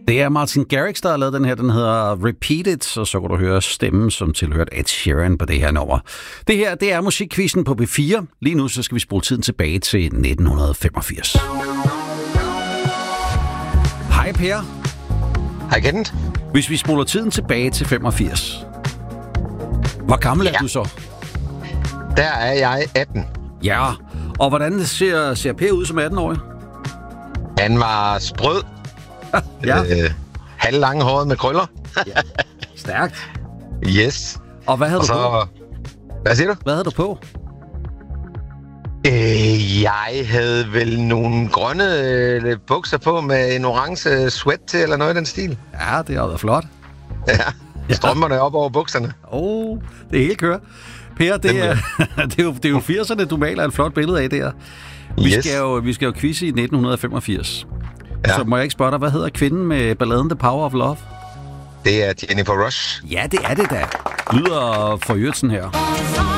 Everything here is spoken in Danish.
Det er Martin Garrix, der har lavet den her. Den hedder Repeat It, og så kan du høre stemmen, som tilhørte Ed Sheeran på det her nummer. Det her, det er musikquizzen på P4. Lige nu så skal vi spole tiden tilbage til 1985. Hej Per. Hej Kenneth. Hvis vi spoler tiden tilbage til 85, hvor gammel er du så? Der er jeg 18. Ja, og hvordan ser Per ud som 18-årig? Han var sprød. Ja. Halvlanghåret med krøller. Ja. Stærkt. Yes. Og hvad havde du på? Hvad siger du? Hvad havde du på? Jeg havde vel nogle grønne bukser på med en orange sweat til, eller noget i den stil. Ja, det har været flot. Ja, strømperne op over bukserne. Det er helt kører. Per, det er jo 80'erne, du maler et flot billede af der. Vi skal jo quizze i 1985. Ja. Så må jeg ikke spørge dig, hvad hedder kvinden med balladen The Power of Love? Det er Jennifer Rush. Ja, det er det da. Lyder for øvrigt sådan her.